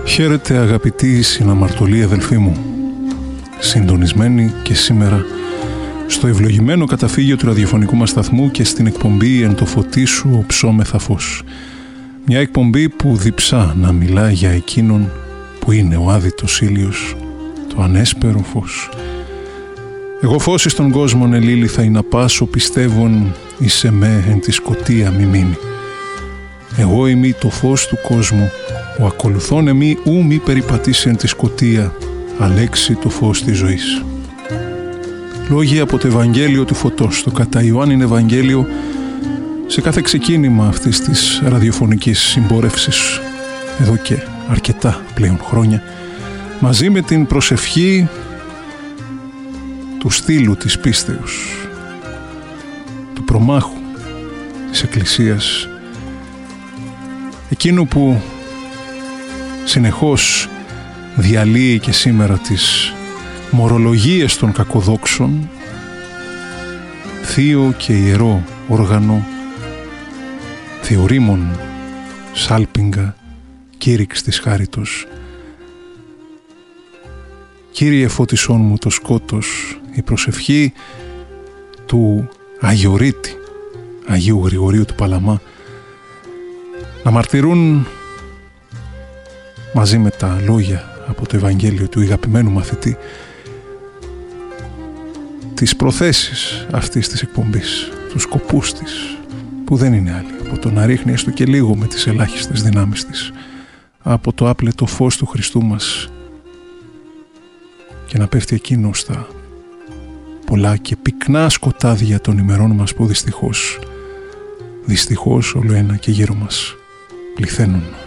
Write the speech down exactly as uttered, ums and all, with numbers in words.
Χαίρετε αγαπητοί συναμαρτωλοί αδελφοί μου, συντονισμένοι και σήμερα στο ευλογημένο καταφύγιο του ραδιοφωνικού μας σταθμού και στην εκπομπή «Εν το φωτί σου οψόμεθα φως». Μια εκπομπή που διψά να μιλά για εκείνον που είναι ο άδειτος ήλιος, το ανέσπερο φως. Εγώ φως εις τον κόσμον ελήλυθα ή να πάσω πιστεύων εις εμέ εν τη σκοτία μη μείνει. Εγώ είμαι το φως του κόσμου, ο ακολουθών εμεί ου μη περιπατήσει εν τη σκοτία, αλέξει το φως της ζωής. Λόγοι από το Ευαγγέλιο του Φωτός, το κατά Ιωάννην Ευαγγέλιο, σε κάθε ξεκίνημα αυτής της ραδιοφωνικής συμπόρευσης, εδώ και αρκετά πλέον χρόνια, μαζί με την προσευχή του στήλου της πίστεως, του προμάχου της Εκκλησίας, εκείνου που συνεχώς διαλύει και σήμερα τις μορολογίες των κακοδόξων, θείο και ιερό όργανο, Θεορίμων Σάλπιγγα, κήρυξ της χάριτος. Κύριε φώτισόν μου το σκότος, η προσευχή του Αγιορείτη, Αγίου Γρηγορίου του Παλαμά, να μαρτυρούν μαζί με τα λόγια από το Ευαγγέλιο του αγαπημένου μαθητή τις προθέσεις αυτής της εκπομπής, τους σκοπούς της, που δεν είναι άλλοι από το να ρίχνει έστω και λίγο με τις ελάχιστες δυνάμεις της από το άπλετο φως του Χριστού μας και να πέφτει εκείνο στα πολλά και πυκνά σκοτάδια των ημερών μας που δυστυχώς, δυστυχώς όλο ένα και γύρω μας πληθαίνουν.